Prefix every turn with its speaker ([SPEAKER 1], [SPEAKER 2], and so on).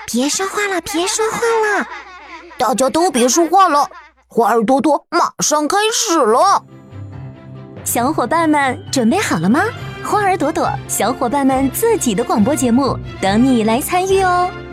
[SPEAKER 1] 别说话了，别说话了，
[SPEAKER 2] 大家都别说话了，花儿多多马上开始了。
[SPEAKER 3] 小伙伴们准备好了吗？花儿朵朵小伙伴们自己的广播节目等你来参与哦。